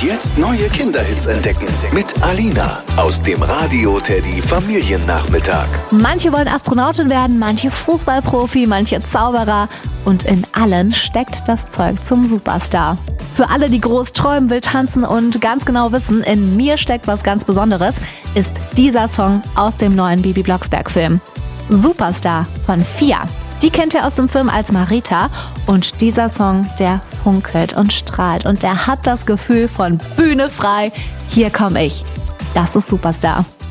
jetzt neue Kinderhits entdecken. Mit Alina aus dem Radio Teddy Familiennachmittag. Manche wollen Astronautin werden, manche Fußballprofi, manche Zauberer. Und in allen steckt das Zeug zum Superstar. Für alle, die groß träumen, wild tanzen und ganz genau wissen, in mir steckt was ganz Besonderes, ist dieser Song aus dem neuen Bibi Blocksberg-Film. Superstar von Fia. Die kennt ihr aus dem Film als Marita. Und dieser Song, der funkelt und strahlt. Und der hat das Gefühl von Bühne frei. Hier komme ich. Das ist Superstar.